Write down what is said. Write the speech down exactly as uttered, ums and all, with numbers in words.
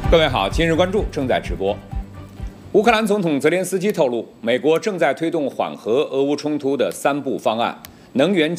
各位好，今日关注正在直播。乌克兰总统泽连斯基透露，美国正在推动缓和俄乌冲突的三步方案：能源。